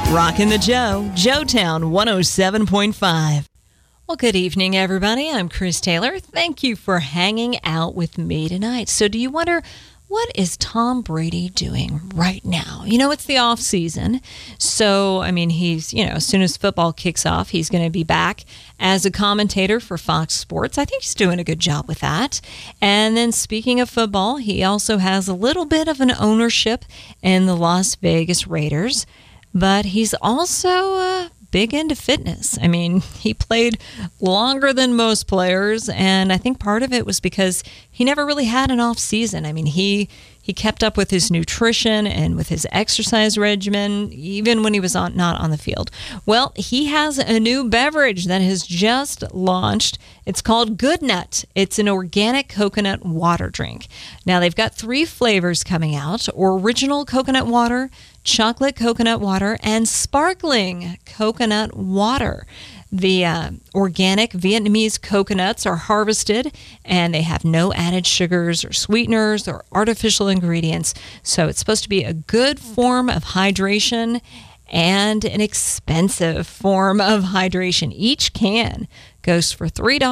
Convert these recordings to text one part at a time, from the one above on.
Rockin' the Joe, Joetown 107.5. Well, good evening, everybody. I'm Chris Taylor. Thank you for hanging out with me tonight. So do you wonder, what is Tom Brady doing right now? You know, it's the off season. So, I mean, he's, as soon as football kicks off, he's going to be back as a commentator for Fox Sports. I think he's doing a good job with that. And then speaking of football, he also has a little bit of an ownership in the Las Vegas Raiders. But he's also big into fitness. I mean, he played longer than most players, and I think part of it was because he never really had an off season. I mean, he kept up with his nutrition and with his exercise regimen, even when he was not on the field. Well, he has a new beverage that has just launched. It's called Good Nut. It's an organic coconut water drink. Now, they've got 3 flavors coming out: original coconut water, chocolate coconut water, and sparkling coconut water. The organic Vietnamese coconuts are harvested, and they have no added sugars or sweeteners or artificial ingredients. So it's supposed to be a good form of hydration and an expensive form of hydration. Each can goes for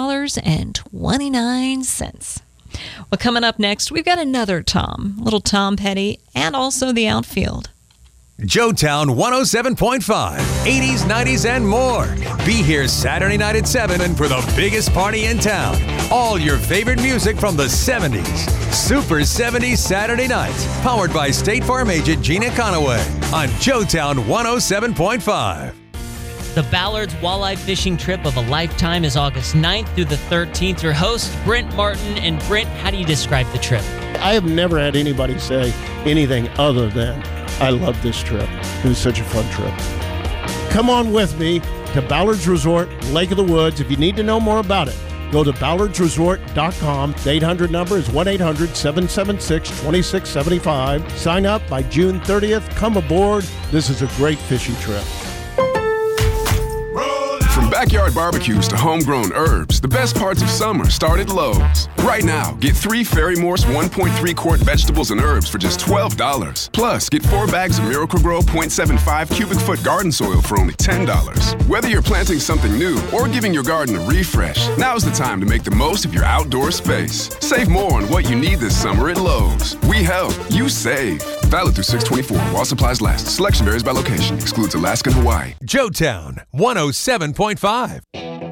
$3.29. Well, coming up next, we've got another Tom, little Tom Petty, and also the outfield. Joetown 107.5, 80s, 90s, and more. Be here Saturday night at 7 and for the biggest party in town. All your favorite music from the 70s. Super 70s Saturday nights. Powered by State Farm agent Gina Conaway on Joetown 107.5. The Ballard's Walleye Fishing Trip of a Lifetime is August 9th through the 13th. Your host, Brent Martin. And Brent, how do you describe the trip? I have never had anybody say anything other than, I love this trip. It was such a fun trip. Come on with me to Ballard's Resort, Lake of the Woods. If you need to know more about it, go to ballardsresort.com. The 800 number is 1-800-776-2675. Sign up by June 30th. Come aboard. This is a great fishing trip. From backyard barbecues to homegrown herbs, the best parts of summer start at Lowe's. Right now, get 3 Fairy Morse 1.3 quart vegetables and herbs for just $12. Plus, get 4 bags of Miracle-Gro 0.75 cubic foot garden soil for only $10. Whether you're planting something new or giving your garden a refresh, now's the time to make the most of your outdoor space. Save more on what you need this summer at Lowe's. We help, you save. Valid through 6/24 while supplies last. Selection varies by location. Excludes Alaska and Hawaii. Joetown 107.5.